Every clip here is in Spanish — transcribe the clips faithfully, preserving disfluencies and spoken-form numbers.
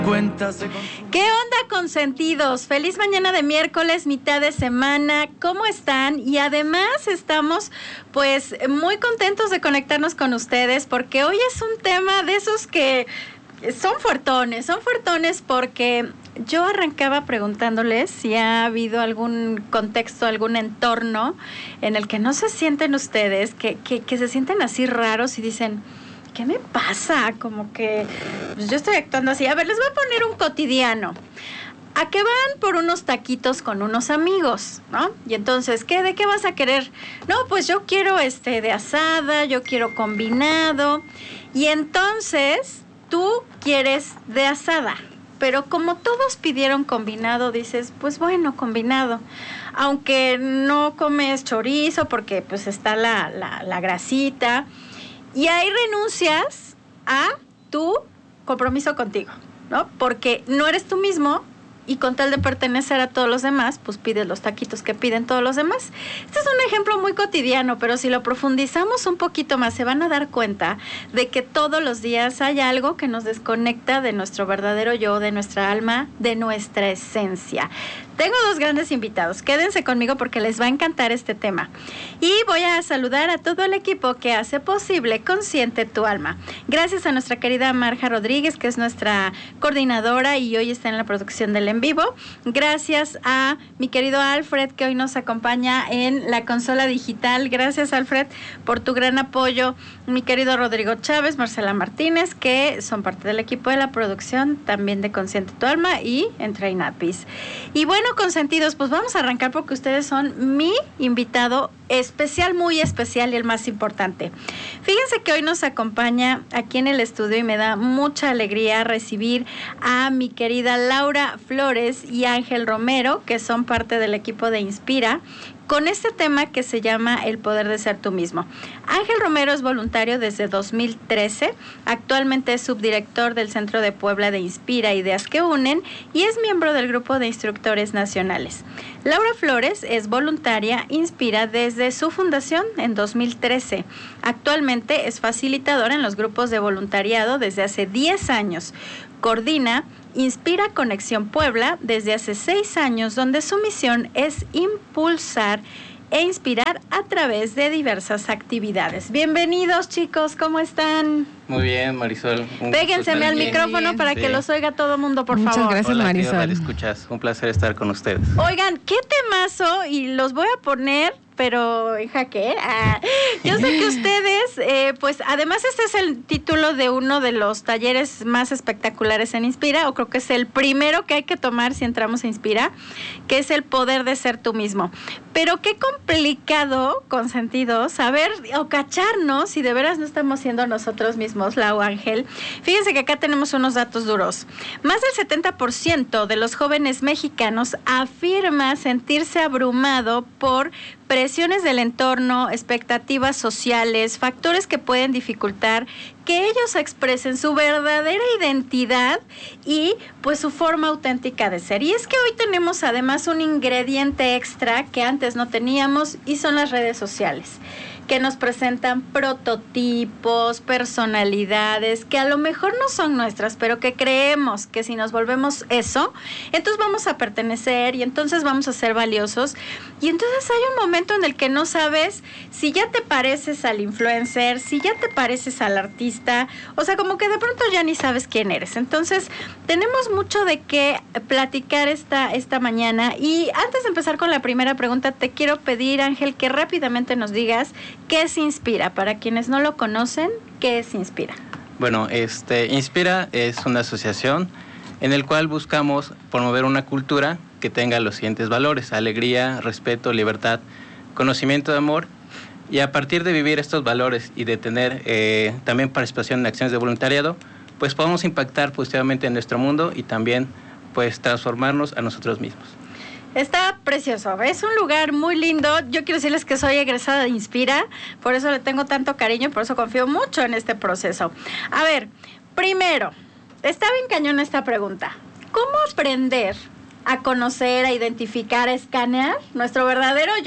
¿Qué onda, consentidos? Feliz mañana de miércoles, mitad de semana. ¿Cómo están? Y además estamos pues muy contentos de conectarnos con ustedes porque hoy es un tema de esos que son fuertones, son fuertones porque yo arrancaba preguntándoles si ha habido algún contexto, algún entorno en el que no se sienten ustedes, que, que, que se sienten así raros y dicen... ¿Qué me pasa? Como que pues yo estoy actuando así. A ver, les voy a poner un cotidiano. ¿A qué van por unos taquitos con unos amigos, no? Y entonces, ¿qué, de qué vas a querer? No, pues yo quiero este de asada, yo quiero combinado. Y entonces, tú quieres de asada. Pero como todos pidieron combinado, dices, pues bueno, combinado. Aunque no comes chorizo porque pues está la, la, la grasita. Y ahí renuncias a tu compromiso contigo, ¿no? Porque no eres tú mismo y con tal de pertenecer a todos los demás, pues pides los taquitos que piden todos los demás. Este es un ejemplo muy cotidiano, pero si lo profundizamos un poquito más, se van a dar cuenta de que todos los días hay algo que nos desconecta de nuestro verdadero yo, de nuestra alma, de nuestra esencia. Tengo dos grandes invitados, quédense conmigo porque les va a encantar este tema. Y voy a saludar a todo el equipo que hace posible Consciente tu Alma. Gracias a nuestra querida Marja Rodríguez, que es nuestra coordinadora y hoy está en la producción del en vivo. Gracias a mi querido Alfred, que hoy nos acompaña en la consola digital. Gracias, Alfred, por tu gran apoyo. Mi querido Rodrigo Chávez, Marcela Martínez, que son parte del equipo de la producción también de Consciente tu Alma y Entrain Apis. Y bueno, consentidos, pues vamos a arrancar porque ustedes son mi invitado especial, muy especial y el más importante. Fíjense que hoy nos acompaña aquí en el estudio y me da mucha alegría recibir a mi querida Laura Flores y Ángel Romero, que son parte del equipo de Inspira, con este tema que se llama El poder de ser tú mismo. Ángel Romero es voluntario desde dos mil trece, actualmente es subdirector del Centro de Puebla de Inspira, Ideas que Unen, y es miembro del grupo de instructores nacionales. Laura Flores es voluntaria Inspira desde su fundación en dos mil trece. Actualmente es facilitadora en los grupos de voluntariado desde hace diez años. Coordina Inspira Conexión Puebla desde hace seis años, donde su misión es impulsar e inspirar a través de diversas actividades. Bienvenidos, chicos, ¿cómo están? Muy bien, Marisol. Péguenseme al micrófono para sí. que los oiga todo el mundo, por Muchas favor. Muchas gracias, Hola, Marisol. Escuchas, un placer estar con ustedes. Oigan, qué temazo, y los voy a poner, pero en jaque. Ah, yo sé que ustedes, eh, pues además este es el título de uno de los talleres más espectaculares en Inspira, o creo que es el primero que hay que tomar si entramos a Inspira, que es el poder de ser tú mismo. Pero qué complicado, consentidos, saber o cacharnos si de veras no estamos siendo nosotros mismos, Lau, Ángel. Fíjense que acá tenemos unos datos duros. Más del setenta por ciento de los jóvenes mexicanos afirma sentirse abrumado por presiones del entorno, expectativas sociales, factores que pueden dificultar que ellos expresen su verdadera identidad y pues su forma auténtica de ser. Y es que hoy tenemos además un ingrediente extra que antes no teníamos y son las redes sociales, que nos presentan prototipos, personalidades que a lo mejor no son nuestras, pero que creemos que si nos volvemos eso, entonces vamos a pertenecer y entonces vamos a ser valiosos. Y entonces hay un momento en el que no sabes si ya te pareces al influencer, si ya te pareces al artista, o sea, como que de pronto ya ni sabes quién eres. Entonces, tenemos mucho de qué platicar esta, esta mañana. Y antes de empezar con la primera pregunta, te quiero pedir, Ángel, que rápidamente nos digas ¿qué es Inspira? Para quienes no lo conocen, ¿qué es Inspira? Bueno, este, Inspira es una asociación en el cual buscamos promover una cultura que tenga los siguientes valores: alegría, respeto, libertad, conocimiento de amor. Y a partir de vivir estos valores y de tener eh, también participación en acciones de voluntariado, pues podemos impactar positivamente en nuestro mundo y también pues transformarnos a nosotros mismos. Está precioso, es un lugar muy lindo. Yo quiero decirles que soy egresada de Inspira, por eso le tengo tanto cariño, por eso confío mucho en este proceso. A ver, primero, está bien cañón esta pregunta. ¿Cómo aprender a conocer, a identificar, a escanear nuestro verdadero yo?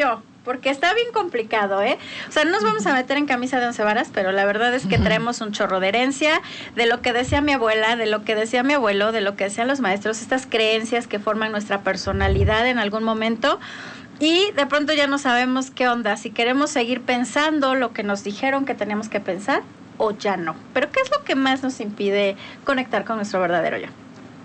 porque está bien complicado, ¿eh? O sea, no nos vamos a meter en camisa de once varas, pero la verdad es que traemos un chorro de herencia, de lo que decía mi abuela, de lo que decía mi abuelo, de lo que decían los maestros, estas creencias que forman nuestra personalidad en algún momento, y de pronto ya no sabemos qué onda, si queremos seguir pensando lo que nos dijeron que teníamos que pensar, o ya no. Pero ¿qué es lo que más nos impide conectar con nuestro verdadero yo?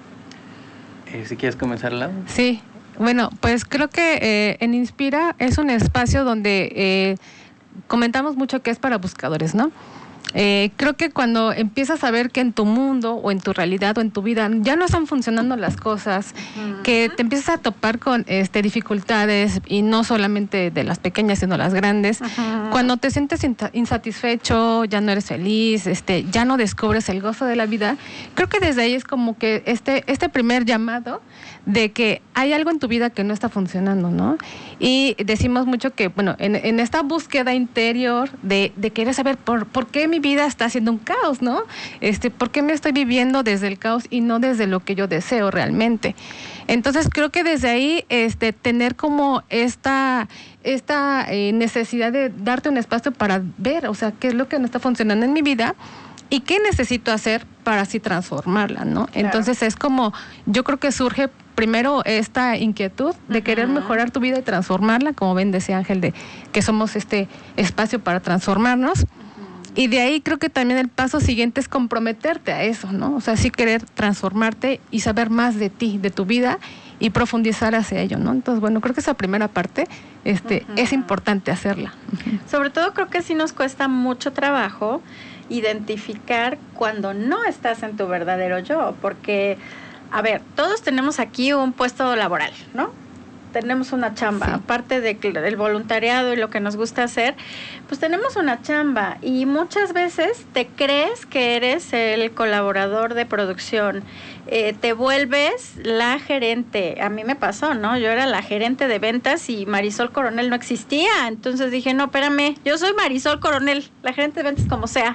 Eh, si quieres comenzar, Lau. Sí. Bueno, pues creo que eh, en Inspira es un espacio donde eh, comentamos mucho que es para buscadores, ¿no? Eh, creo que cuando empiezas a ver que en tu mundo o en tu realidad o en tu vida ya no están funcionando las cosas, uh-huh. que te empiezas a topar con este, dificultades, y no solamente de las pequeñas sino las grandes, uh-huh. cuando te sientes insatisfecho, ya no eres feliz, este, ya no descubres el gozo de la vida, creo que desde ahí es como que este, este primer llamado de que hay algo en tu vida que no está funcionando, ¿no? Y decimos mucho que, bueno, en, en esta búsqueda interior de, de querer saber por, por qué mi vida está siendo un caos, ¿no? Este, ¿por qué me estoy viviendo desde el caos y no desde lo que yo deseo realmente? Entonces creo que desde ahí este, tener como esta, esta eh, necesidad de darte un espacio para ver, o sea, qué es lo que no está funcionando en mi vida y qué necesito hacer para así transformarla, ¿no? Claro. Entonces es como, yo creo que surge primero esta inquietud de uh-huh. querer mejorar tu vida y transformarla, como bien decía Ángel, de que somos este espacio para transformarnos. Uh-huh. Y de ahí creo que también el paso siguiente es comprometerte a eso, ¿no? O sea, sí querer transformarte y saber más de ti, de tu vida, y profundizar hacia ello, ¿no? Entonces, bueno, creo que esa primera parte este, uh-huh. es importante hacerla. Uh-huh. Sobre todo creo que sí nos cuesta mucho trabajo identificar cuando no estás en tu verdadero yo, porque, a ver, todos tenemos aquí un puesto laboral, ¿no? Tenemos una chamba, sí. Aparte del voluntariado y lo que nos gusta hacer, pues tenemos una chamba, y muchas veces te crees que eres el colaborador de producción, eh, te vuelves la gerente. A mí me pasó, ¿no? Yo era la gerente de ventas y Marisol Coronel no existía, entonces dije, no, espérame, yo soy Marisol Coronel, la gerente de ventas como sea.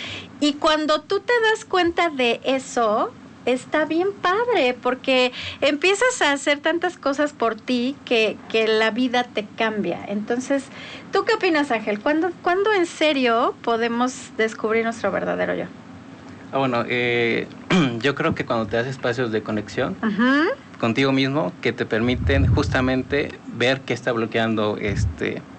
Y cuando tú te das cuenta de eso, está bien padre, porque empiezas a hacer tantas cosas por ti que, que la vida te cambia. Entonces, ¿tú qué opinas, Ángel? ¿Cuándo, ¿cuándo en serio podemos descubrir nuestro verdadero yo? Ah, bueno, eh, yo creo que cuando te das espacios de conexión uh-huh. contigo mismo que te permiten justamente ver qué está bloqueando este